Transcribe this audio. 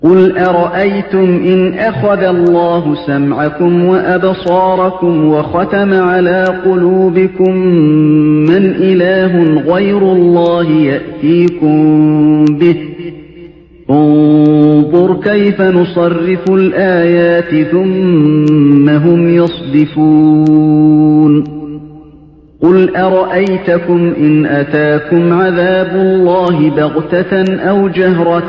قُلْ أَرَأَيْتُمْ إِنْ أَخَذَ اللَّهُ سَمْعَكُمْ وَأَبْصَارَكُمْ وَخَتَمَ عَلَىٰ قُلُوبِكُم مَّنْ إِلَٰهٌ غَيْرُ اللَّهِ يَأْتِيكُم بِهِ ۗ انظُرْ كَيْفَ نُصَرِّفُ الْآيَاتِ ثُمَّ هُمْ يَصْدِفُونَ قُلْ أَرَأَيْتَكُمْ إِنْ أَتَاكُمْ عَذَابُ اللَّهِ بَغْتَةً أَوْ جَهْرَةً